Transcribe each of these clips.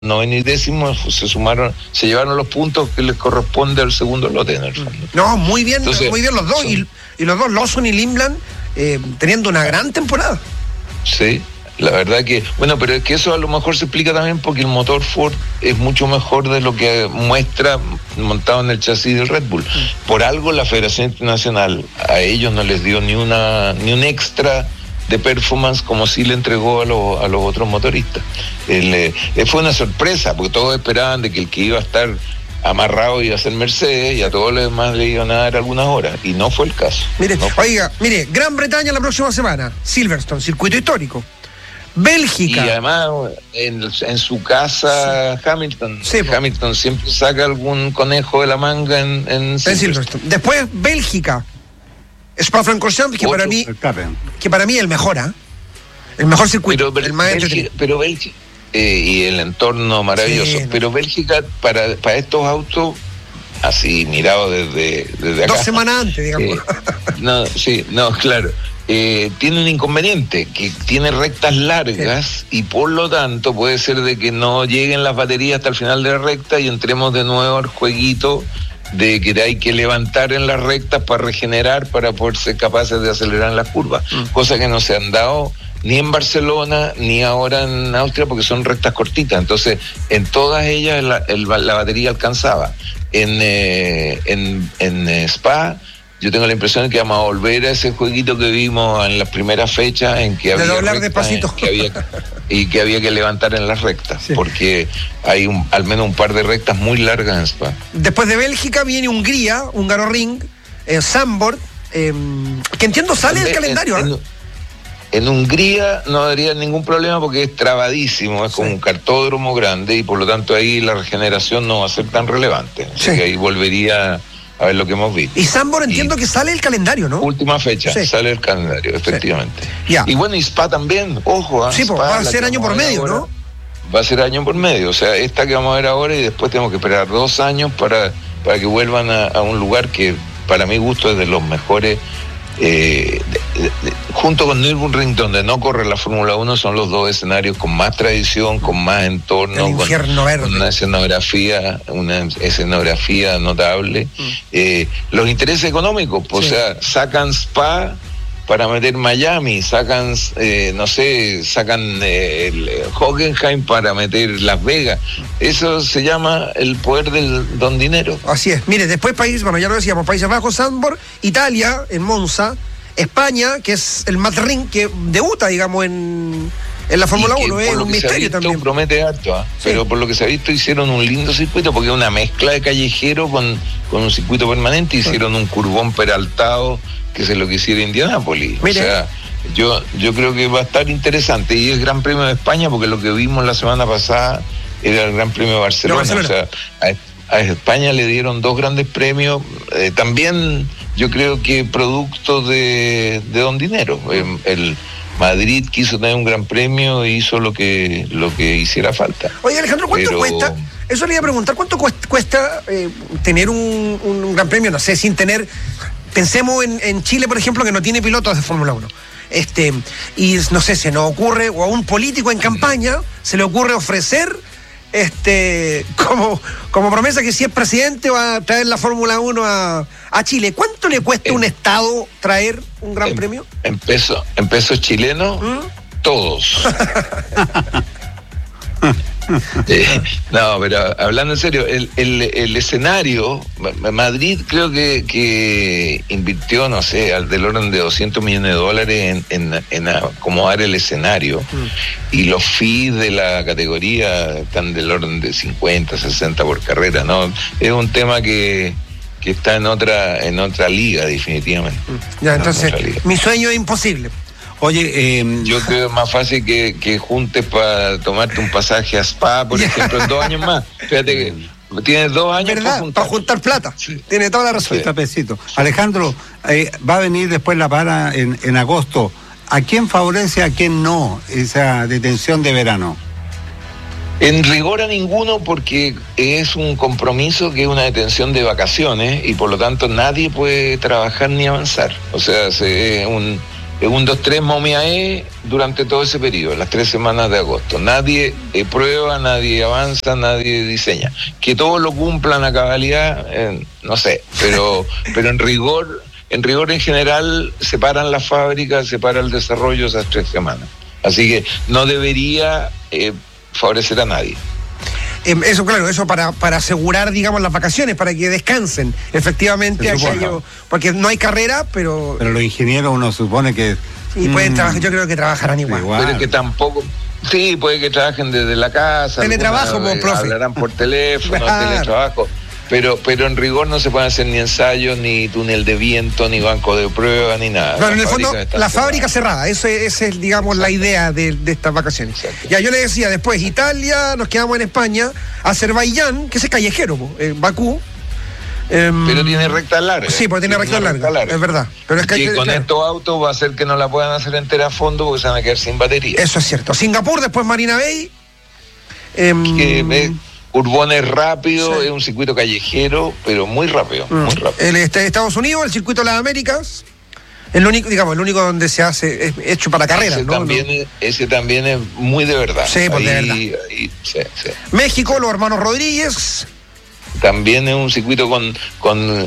noveno y décimo se llevaron los puntos que les corresponde al segundo lote en el fondo. No, muy bien los dos, y los dos, Lawson y Lindblad, teniendo una gran temporada. Sí, la verdad que, bueno, pero es que eso a lo mejor se explica también porque el motor Ford es mucho mejor de lo que muestra montado en el chasis del Red Bull. Por algo la Federación Internacional a ellos no les dio ni un extra de performance como sí le entregó a los otros motoristas. Fue una sorpresa porque todos esperaban de que el que iba a estar amarrado iba a ser Mercedes y a todos los demás le iban a dar algunas horas, y no fue el caso. Mire, Gran Bretaña la próxima semana, Silverstone, circuito histórico. Bélgica. Y además en su casa, sí. Hamilton siempre saca algún conejo de la manga en Silverstone. Después Bélgica, Spa-Francorchamps, que para mí es el mejor, el mejor circuito, el más entretenido. Pero Bélgica y el entorno maravilloso, sí, pero Bélgica para estos autos, así mirado desde acá, 2 semanas antes, digamos. Claro. Tiene un inconveniente, que tiene rectas largas, sí, y por lo tanto puede ser de que no lleguen las baterías hasta el final de la recta y entremos de nuevo al jueguito de que hay que levantar en las rectas para regenerar, para poder ser capaces de acelerar en las curvas, cosa que no se han dado ni en Barcelona ni ahora en Austria, porque son rectas cortitas. Entonces en todas ellas la batería alcanzaba. En Spa yo tengo la impresión de que vamos a volver a ese jueguito que vimos en las primeras fechas, en que había doblar despacito que había que levantar en las rectas, sí, porque hay al menos un par de rectas muy largas en Spa. Después de Bélgica viene Hungría, Hungaroring, Zandvoort, que entiendo sale del calendario. En Hungría no habría ningún problema porque es trabadísimo, es como un cartódromo grande, y por lo tanto ahí la regeneración no va a ser tan relevante. Así que ahí volvería a ver lo que hemos visto. Y Zandvoort entiendo que sale el calendario, ¿no? Última fecha, sí, sale el calendario, efectivamente. Sí. Y bueno, y Spa también, ojo. Sí, Spa, va a ser año por medio, ahora, ¿no? Va a ser año por medio, o sea, esta que vamos a ver ahora, y después tenemos que esperar 2 años para que vuelvan a un lugar que para mi gusto es de los mejores, junto con Nürburgring, donde no corre la Fórmula 1, son los 2 escenarios con más tradición, con más entorno, con una escenografía notable. Los intereses económicos, pues, sí, o sea, sacan Spa para meter Miami, sacan el Hockenheim para meter Las Vegas. Eso se llama el poder del don dinero. Así es. Mire, después ya lo decíamos, Países Bajos, Zandvoort, Italia, en Monza, España, que es el Mat-Ring, que debuta, digamos, en la Fórmula 1, es un misterio también. Promete harto, sí, pero por lo que se ha visto hicieron un lindo circuito, porque es una mezcla de callejero con un circuito permanente, hicieron un curvón peraltado, que es lo que hiciera Indianápolis. Mire. O sea, yo creo que va a estar interesante, y es Gran Premio de España, porque lo que vimos la semana pasada era el Gran Premio de Barcelona. O sea, a España le dieron 2 grandes premios, también yo creo que producto de don dinero. El Madrid quiso tener un gran premio e hizo lo que hiciera falta. Oye, Alejandro, ¿cuánto cuesta? Eso le iba a preguntar, ¿cuánto cuesta tener un gran premio? No sé, sin tener... Pensemos en Chile, por ejemplo, que no tiene pilotos de Fórmula 1. Y no sé, se nos ocurre, o a un político en campaña, se le ocurre ofrecer como promesa que si es presidente va a traer la Fórmula 1 a Chile. ¿Cuánto le cuesta a un Estado traer un gran premio? En pesos chilenos, todos. No, pero hablando en serio, el escenario, Madrid creo que invirtió, no sé, del orden de $200 millones en acomodar el escenario, y los fees de la categoría están del orden de 50, 60 por carrera, ¿no? Es un tema que está en otra liga, definitivamente. Ya, entonces, mi sueño es imposible. Oye, yo creo que es más fácil que juntes para tomarte un pasaje a Spa, por ejemplo, en 2 años más. Fíjate que tienes 2 años para juntar plata. Sí. Tiene toda la razón. Sí. Alejandro, va a venir después la para en agosto. ¿A quién favorece, a quién no esa detención de verano? En rigor a ninguno, porque es un compromiso que es una detención de vacaciones, y por lo tanto nadie puede trabajar ni avanzar. O sea, 1, 2, 3 Momiae durante todo ese periodo, las 3 semanas de agosto. Nadie prueba, nadie avanza, nadie diseña. Que todos lo cumplan a cabalidad, no sé, pero en rigor en general separan las fábricas, separa el desarrollo esas 3 semanas. Así que no debería favorecer a nadie. Eso, claro, eso para asegurar, digamos, las vacaciones, para que descansen, efectivamente, porque no hay carrera, pero los ingenieros uno supone que... Y pueden trabajar, yo creo que trabajarán igual. Pero que tampoco... Sí, puede que trabajen desde la casa. Teletrabajo, profe. Hablarán por teléfono, claro. Teletrabajo. Pero en rigor no se pueden hacer ni ensayos, ni túnel de viento, ni banco de prueba, ni nada. Claro, en el fondo, la fábrica cerrada. Esa es, digamos, exacto, la idea de estas vacaciones. Exacto. Ya, yo le decía, después Italia, nos quedamos en España, Azerbaiyán, que es callejero, Bakú. Pero tiene recta larga. Sí, porque tiene recta larga, es verdad. Pero es que con estos autos va a hacer que no la puedan hacer entera a fondo porque se van a quedar sin batería. Eso es cierto. Singapur, después Marina Bay. Urbón es rápido, sí. Es un circuito callejero, pero muy rápido, muy rápido. Estados Unidos, el circuito de las Américas, el único donde se hace, es hecho para carreras, ese también es muy de verdad. Sí, pues de verdad. Sí. México, los hermanos Rodríguez. También es un circuito con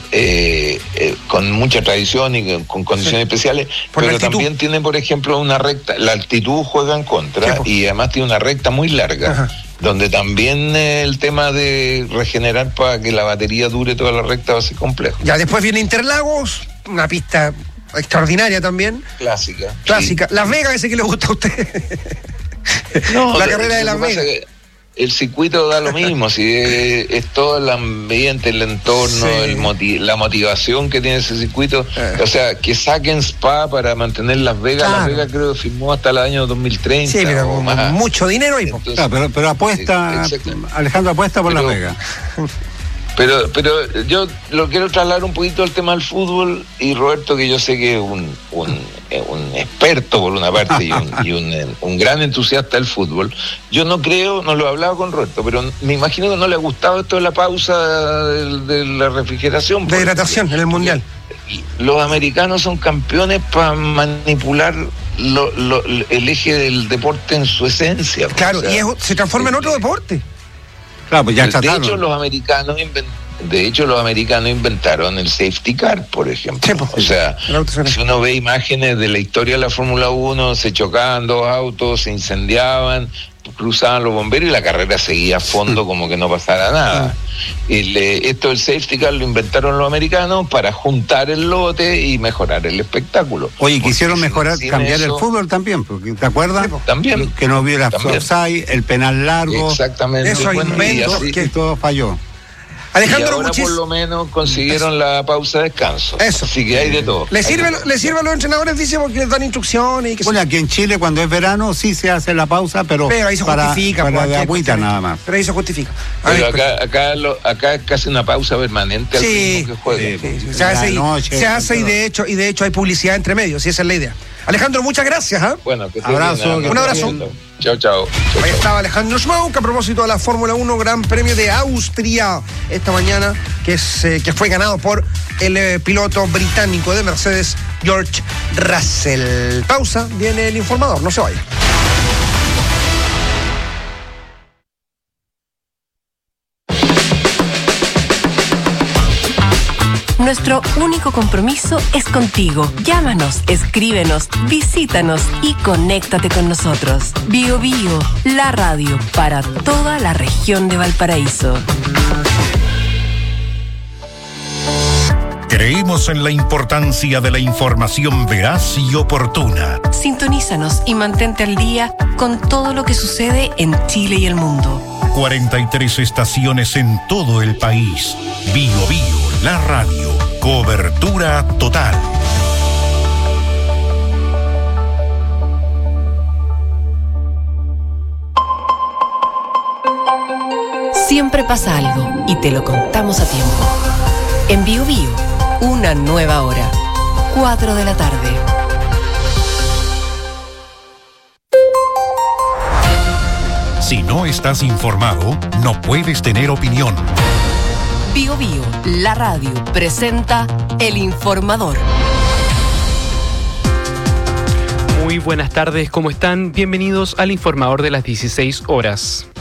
mucha tradición y con condiciones especiales, pero también tiene, por ejemplo, una recta, la altitud juega en contra, y además tiene una recta muy larga. Ajá. Donde también el tema de regenerar para que la batería dure toda la recta va a ser complejo. Ya, después viene Interlagos, una pista extraordinaria también. Clásica. Sí. Las Vegas, ese que le gusta a usted. No, la carrera de Las Vegas. El circuito da lo mismo, si es todo el ambiente, el entorno, sí. La motivación que tiene ese circuito. O sea, que saquen Spa para mantener Las Vegas. Claro. Las Vegas creo que firmó hasta el año 2030. Sí, pero con mucho dinero ahí. Entonces, claro, pero apuesta, Alejandro apuesta por Las Vegas. Pero yo lo quiero trasladar un poquito al tema del fútbol, y Roberto, que yo sé que es un experto por una parte y un gran entusiasta del fútbol. Yo no lo he hablado con Roberto, pero me imagino que no le ha gustado esto de la pausa de la refrigeración. De hidratación en el Mundial. Los americanos son campeones para manipular el eje del deporte en su esencia. Claro, o sea, y se transforma en otro deporte. Claro, pues ya está. De hecho, los americanos inventaron el safety car, por ejemplo. Sí, pues, o sea, si uno ve imágenes de la historia de la Fórmula 1, se chocaban 2 autos, se incendiaban, cruzaban los bomberos y la carrera seguía a fondo como que no pasara nada. Esto del safety car lo inventaron los americanos para juntar el lote y mejorar el espectáculo. Oye, quisieron cambiar el fútbol también, porque ¿te acuerdas? Sí, también. Que no hubiera offside, el penal largo. Exactamente. Eso que todo falló. Alejandro, y ahora por lo menos consiguieron la pausa de descanso. Eso. Así que hay de todo. ¿Le sirve a los entrenadores, dice, porque les dan instrucciones? Bueno, aquí en Chile cuando es verano sí se hace la pausa, pero ahí se justifica. Para de agüita nada más. Pero ahí se justifica. Pero acá es casi una pausa permanente al ritmo que juega. Sí. Se hace y de hecho hay publicidad entre medios, y esa es la idea. Alejandro, muchas gracias. Bueno, que abrazo. Un abrazo. Chao. Ahí estaba Alejandro Schmauk a propósito de la Fórmula 1 Gran Premio de Austria esta mañana, que fue ganado por el piloto británico de Mercedes, George Russell. Pausa, viene el informador, no se vaya. Nuestro único compromiso es contigo. Llámanos, escríbenos, visítanos y conéctate con nosotros. Bio Bio, la radio para toda la región de Valparaíso. Creemos en la importancia de la información veraz y oportuna. Sintonízanos y mantente al día con todo lo que sucede en Chile y el mundo. 43 estaciones en todo el país. Bio Bio, la radio. Cobertura total. Siempre pasa algo y te lo contamos a tiempo. En Bio Bio, una nueva hora. 4 de la tarde. Si no estás informado, no puedes tener opinión. Bio Bio, la radio, presenta El Informador. Muy buenas tardes, ¿cómo están? Bienvenidos al informador de las 16 horas.